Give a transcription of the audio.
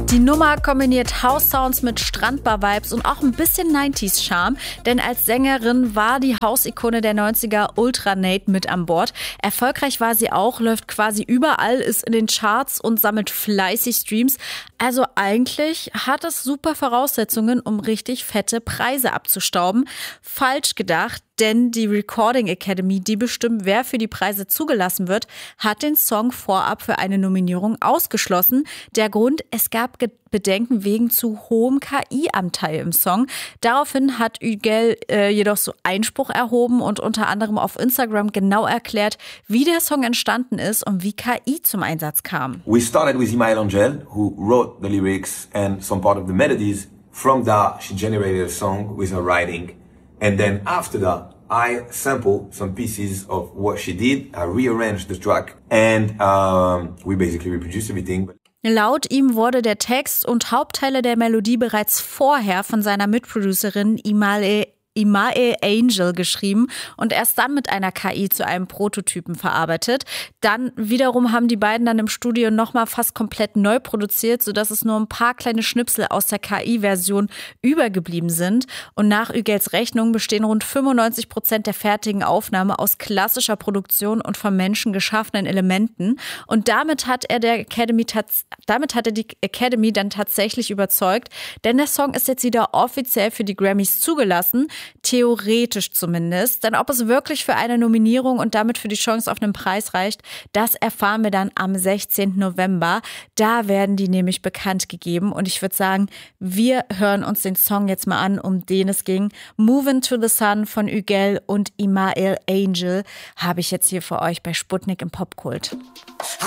Die Nummer kombiniert House-Sounds mit Strandbar-Vibes und auch ein bisschen 90s-Charme, denn als Sängerin war die House-Ikone der 90er Ultra Nate mit an Bord. Erfolgreich war sie auch, läuft quasi überall, ist in den Charts und sammelt fleißig Streams. Also eigentlich hat es super Voraussetzungen, um richtig fette Preise abzustauben. Falsch gedacht, denn die Recording Academy, die bestimmt, wer für die Preise zugelassen wird, hat den Song vorab für eine Nominierung ausgeschlossen. Der Grund, es gab Bedenken wegen zu hohem KI-Anteil im Song. Daraufhin hat Hügel jedoch so Einspruch erhoben und unter anderem auf Instagram genau erklärt, wie der Song entstanden ist und wie KI zum Einsatz kam. We started with Imael Angel, who wrote the lyrics and some part of the melodies. From that, she generated a song with her writing. And then after that, I sampled some pieces of what she did. I rearranged the track and we basically reproduced everything. Laut ihm wurde der Text und Hauptteile der Melodie bereits vorher von seiner Mitproducerin Imael Angel geschrieben und erst dann mit einer KI zu einem Prototypen verarbeitet. Dann wiederum haben die beiden dann im Studio nochmal fast komplett neu produziert, sodass es nur ein paar kleine Schnipsel aus der KI-Version übergeblieben sind. Und nach Hügels Rechnung bestehen rund 95% der fertigen Aufnahme aus klassischer Produktion und von Menschen geschaffenen Elementen. Und damit hat er die Academy dann tatsächlich überzeugt, denn der Song ist jetzt wieder offiziell für die Grammys zugelassen. Theoretisch zumindest. Denn ob es wirklich für eine Nominierung und damit für die Chance auf einen Preis reicht, das erfahren wir dann am 16. November. Da werden die nämlich bekannt gegeben. Und ich würde sagen, wir hören uns den Song jetzt mal an, um den es ging. Movin' to the Sun von Hügel und Imael Angel habe ich jetzt hier für euch bei Sputnik im Popkult.